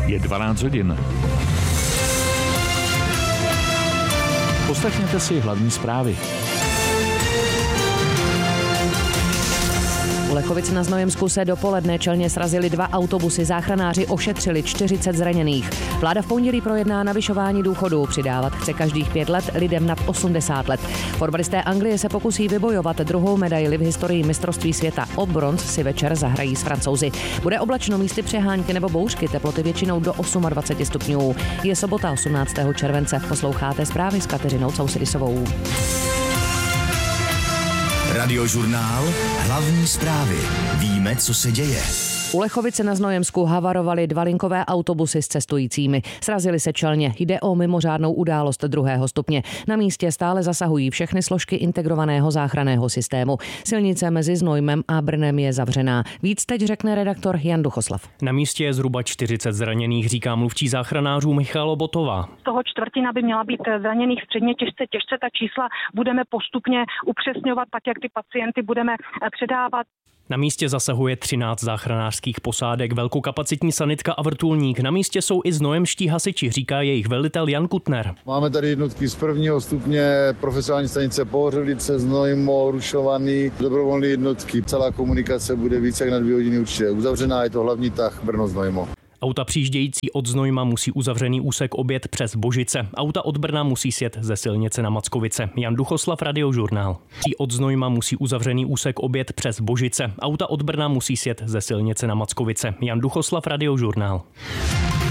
Je 12 hodin. Poslechněte si hlavní zprávy. U Lechovic na Znojemsku se dopoledne čelně srazily 2 autobusy. Záchranáři ošetřili 40 zraněných. Vláda v pondělí projedná navyšování důchodů. Přidávat chce každých 5 let lidem nad 80 let. Fotbalisté Anglie se pokusí vybojovat druhou medaili v historii mistrovství světa. O bronz si večer zahrají s Francouzi. Bude oblačno, místy přehánky nebo bouřky, teploty většinou do 28 stupňů. Je sobota 18. července. Posloucháte zprávy s Kateřinou Causidisovou. Radiožurnál. Hlavní zprávy. Víme, co se děje. U Lechovice na Znojemsku havarovaly 2 linkové autobusy s cestujícími. Srazily se čelně. Jde o mimořádnou událost 2. stupně. Na místě stále zasahují všechny složky integrovaného záchranného systému. Silnice mezi Znojmem a Brnem je zavřená. Víc teď řekne redaktor Jan Duchoslav. Na místě je zhruba 40 zraněných, říká mluvčí záchranářů Michal Lobotová. Z toho čtvrtina by měla být zraněných středně těžce. Ta čísla budeme postupně upřesňovat, tak jak ty pacienty budeme předávat. Na místě zasahuje 13 záchranářských posádek, velkokapacitní sanitka a vrtulník. Na místě jsou i znojemští hasiči, říká jejich velitel Jan Kutner. Máme tady jednotky z 1. stupně, profesionální stanice Pohořelice, Znojmo, Rušovaný, dobrovolné jednotky. Celá komunikace bude více jak na 2 hodiny určitě uzavřená, je to hlavní tah Brno-Znojmo. Auta přijíždějící od Znojma musí uzavřený úsek objet přes Božice. Auta od Brna musí sjet ze silnice na Mackovice. Jan Duchoslav, Radiožurnál. Od Znojma musí uzavřený úsek objet přes Božice. Auta od Brna musí sjet ze silnice na Mackovice. Jan Duchoslav, Radiožurnál.